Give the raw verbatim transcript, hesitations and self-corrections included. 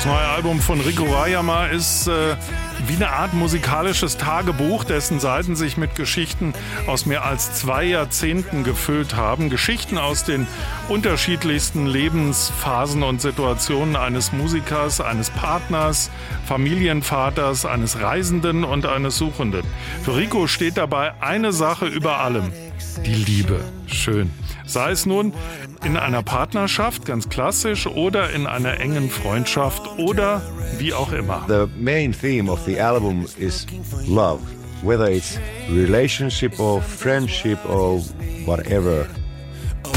Das neue Album von Rico Wayama ist äh, wie eine Art musikalisches Tagebuch, dessen Seiten sich mit Geschichten aus mehr als zwei Jahrzehnten gefüllt haben. Geschichten aus den unterschiedlichsten Lebensphasen und Situationen eines Musikers, eines Partners, Familienvaters, eines Reisenden und eines Suchenden. Für Rico steht dabei eine Sache über allem: die Liebe. Schön. Sei es nun in einer Partnerschaft, ganz klassisch, oder in einer engen Freundschaft oder wie auch immer. The main theme of the album is love, whether it's relationship or friendship or whatever.